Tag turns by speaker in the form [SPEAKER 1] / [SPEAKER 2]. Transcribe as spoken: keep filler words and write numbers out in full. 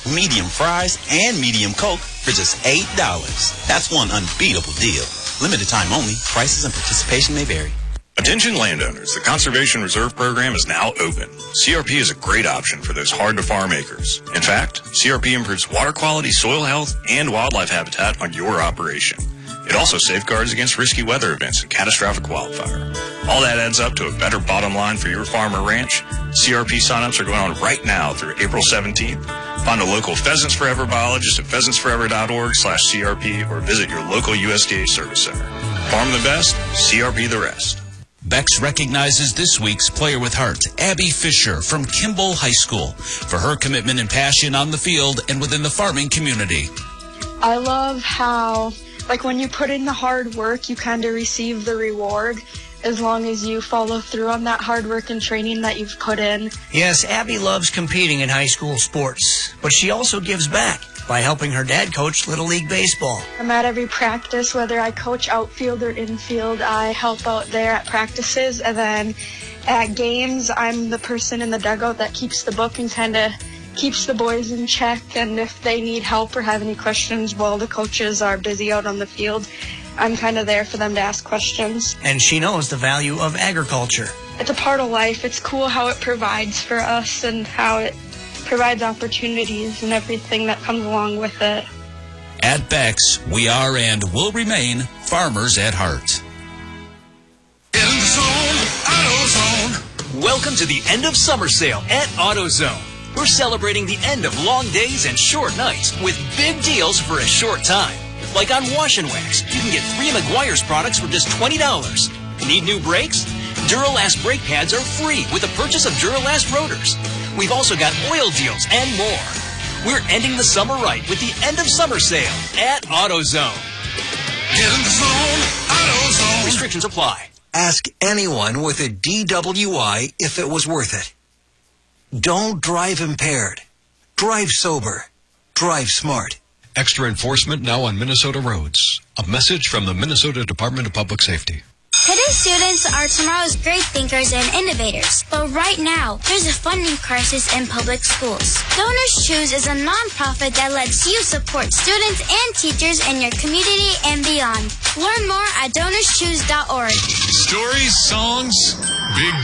[SPEAKER 1] medium fries, and medium Coke for just eight dollars. That's one unbeatable deal. Limited time only. Prices and participation may vary.
[SPEAKER 2] Attention landowners, the Conservation Reserve Program is now open. C R P is a great option for those hard-to-farm acres. In fact, C R P improves water quality, soil health, and wildlife habitat on your operation. It also safeguards against risky weather events and catastrophic wildfire. All that adds up to a better bottom line for your farm or ranch. C R P signups are going on right now through April seventeenth. Find a local Pheasants Forever biologist at pheasants forever dot org slash C R P or visit your local U S D A service center. Farm the best, C R P the rest.
[SPEAKER 3] Bex recognizes this week's Player with Heart, Abby Fisher from Kimball High School, for her commitment and passion on the field and within the farming community.
[SPEAKER 4] I love how, like, when you put in the hard work, you kind of receive the reward as long as you follow through on that hard work and training that you've put in.
[SPEAKER 5] Yes, Abby loves competing in high school sports, but she also gives back by helping her dad coach Little League Baseball.
[SPEAKER 4] I'm at every practice, whether I coach outfield or infield. I help out there at practices, and then at games, I'm the person in the dugout that keeps the book and kind of keeps the boys in check. And if they need help or have any questions while the coaches are busy out on the field, I'm kind of there for them to ask questions.
[SPEAKER 5] And she knows the value of agriculture.
[SPEAKER 4] It's a part of life. It's cool how it provides for us and how it provides opportunities and everything that comes along with it.
[SPEAKER 3] At Bex, we are and will remain farmers at heart.
[SPEAKER 6] In the zone, AutoZone. Welcome to the end of summer sale at AutoZone. We're celebrating the end of long days and short nights with big deals for a short time. Like on Wash and Wax, you can get three Meguiar's products for just twenty dollars. Need new brakes? Duralast brake pads are free with the purchase of Duralast rotors. We've also got oil deals and more. We're ending the summer right with the end of summer sale at AutoZone.
[SPEAKER 7] Get in the zone, AutoZone.
[SPEAKER 6] Restrictions apply.
[SPEAKER 8] Ask anyone with a D W I if it was worth it. Don't drive impaired. Drive sober. Drive smart.
[SPEAKER 9] Extra enforcement now on Minnesota roads. A message from the Minnesota Department of Public Safety.
[SPEAKER 10] Today's students are tomorrow's great thinkers and innovators. But right now, there's a funding crisis in public schools. Donors Choose is a nonprofit that lets you support students and teachers in your community and beyond. Learn more at donors choose dot org.
[SPEAKER 7] Stories, songs, big